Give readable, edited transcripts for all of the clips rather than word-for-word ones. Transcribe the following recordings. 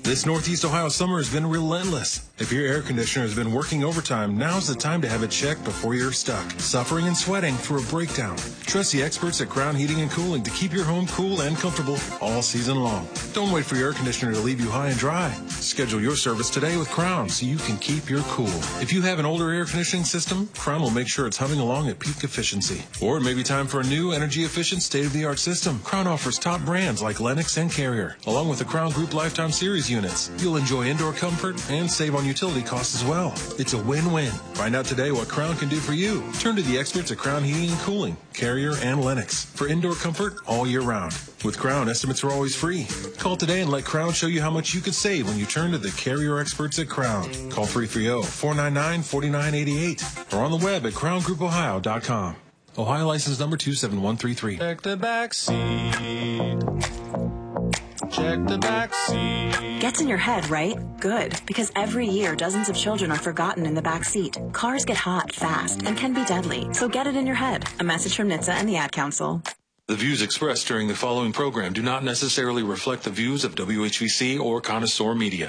This Northeast Ohio summer has been relentless. If your air conditioner has been working overtime, now's the time to have it checked before you're stuck, suffering and sweating through a breakdown. Trust the experts at Crown Heating and Cooling to keep your home cool and comfortable all season long. Don't wait for your air conditioner to leave you high and dry. Schedule your service today with Crown so you can keep your cool. If you have an older air conditioning system, Crown will make sure it's humming along at peak efficiency. Or it may be time for a new energy-efficient state-of-the-art system. Crown offers top brands like Lennox and Carrier, along with the Crown Group Lifetime Series units. You'll enjoy indoor comfort and save on utility costs as well. It's a win-win. Find out today what Crown can do for you. Turn to the experts at Crown Heating and Cooling, Carrier, and Lennox for indoor comfort all year round. With Crown, estimates are always free. Call today and let Crown show you how much you could save when you turn to the Carrier experts at Crown. Call 330-499-4988 or on the web at crowngroupohio.com. Ohio license number 27133. Check the back seat. Check the back seat. Gets in your head, right? Good, because every year dozens of children are forgotten in the back seat. Cars get hot fast and can be deadly, so get it in your head. A message from NHTSA and the Ad Council. The views expressed during the following program do not necessarily reflect the views of WHVC or Connoisseur Media.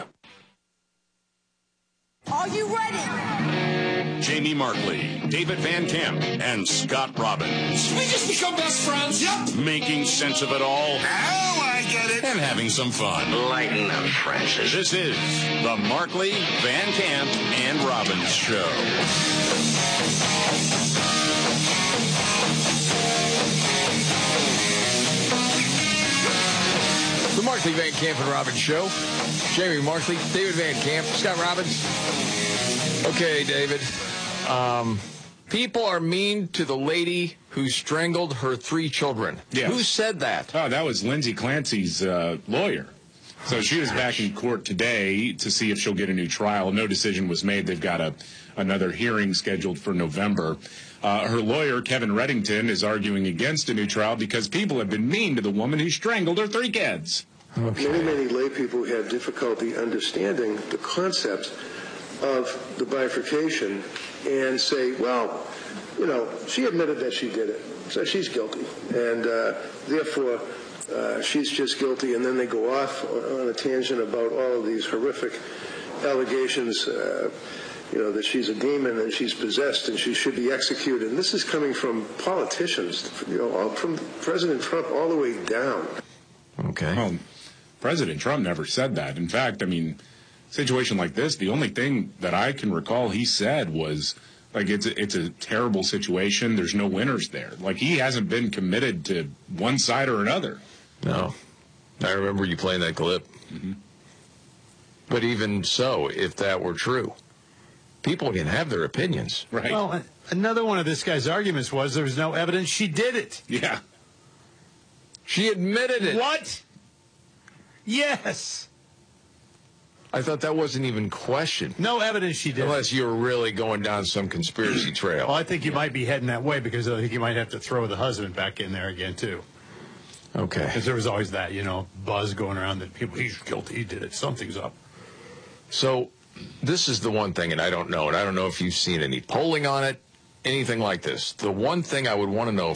Are you ready? Jamie Markley, David Van Camp, and Scott Robbins. We just become best friends. Yep. Making sense of it all. Oh, I get it. And having some fun. Lighten up, Francis. This is the Markley, Van Camp, and Robbins Show. The Markley, Van Camp, and Robbins Show. Jamie Markley, David Van Camp, Scott Robbins. Okay, David. People are mean to the lady who strangled her 3 children. Yes. Who said that? Oh, that was Lindsay Clancy's lawyer. So she was back in court today to see if she'll get a new trial. No decision was made. They've got another hearing scheduled for November. Her lawyer, Kevin Reddington, is arguing against a new trial because people have been mean to the woman who strangled her 3 kids. Okay. Many lay people have difficulty understanding the concept of the bifurcation and say, well, she admitted that she did it, so she's guilty, and therefore she's just guilty, and then they go off on a tangent about all of these horrific allegations, that she's a demon and she's possessed and she should be executed. And this is coming from politicians, from President Trump all the way down. Okay. Well, President Trump never said that. In fact, situation like this, the only thing that I can recall he said was, it's a terrible situation. There's no winners there. He hasn't been committed to one side or another. No. I remember you playing that clip. Mm-hmm. But even so, if that were true, people can have their opinions. Right. Well, another one of this guy's arguments was there was no evidence she did it. Yeah. She admitted it. What? Yes. I thought that wasn't even questioned. No evidence she did. Unless you were really going down some conspiracy trail. Well, I think you might be heading that way because I think you might have to throw the husband back in there again, too. Okay. Because there was always that, buzz going around that people, he's guilty, he did it, something's up. So this is the one thing, and I don't know if you've seen any polling on it, anything like this. The one thing I would want to know